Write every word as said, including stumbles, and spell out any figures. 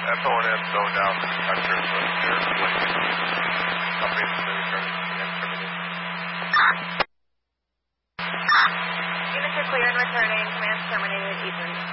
F O N S no down after the airplane. Company submitted terminated. Units are clear and returning. Command terminated. E three.